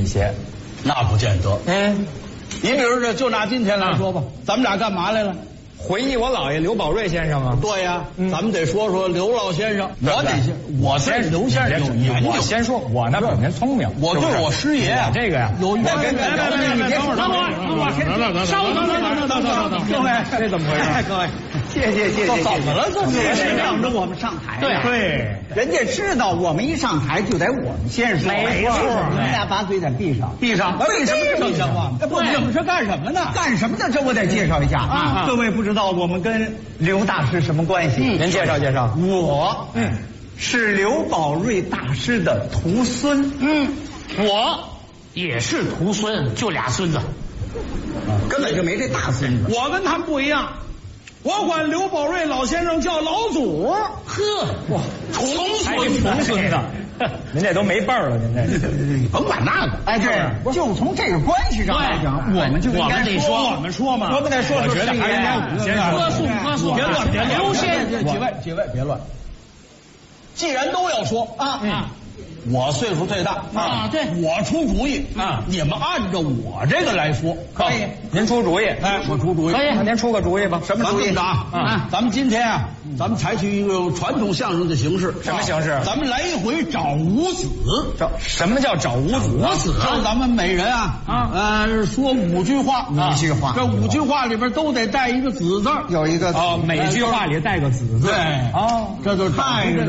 些。 那不见得。你比如说，就拿今天来说吧，咱们俩干嘛来了？ 回忆我姥爷刘宝瑞先生啊。 对呀，咱们得说说刘老先生。我先刘先生有研究。 我先说，我那比您聪明。 我就是我师爷啊， 这个呀， 有别，稍等， 各位，这怎么回事？ 各位，谢。 怎么了？ 这让着我们上台。 对， 人家知道我们一上台就得我们先说。 没错， 你们俩把嘴得闭上。 闭上。为什么这么像话？ 不，你们是干什么呢？干什么的？这我得介绍一下啊！各位不知道我们跟刘大师什么关系？ 您介绍介绍。 我是刘宝瑞大师的徒孙。 我也是徒孙，就俩孙子， 根本就没这大孙子。 我跟他们不一样，我管刘宝瑞老先生叫老祖。 哇，重重孙子。您这都没辈儿了，您这甭管那个。 哎，对，就从这个关系上来讲，我们就应该说， 我们说嘛， 我们得说说师爷。 歌颂， 别乱， 刘先生， 几位别乱。既然都要说我岁数最大对， 我出主意你们按照我这个来说可以。 您出主意， 我出主意， 可以， 您出个主意吧。 什么主意咱们今天咱们采取一个传统相声的形式。 什么形式？ 咱们来一回找五子。 什么叫找五子？ 让咱们每人说5句话。 5句话， 这5句话里边都得带一个子字， 有一个每句话里带个子字。 对， 这就带着。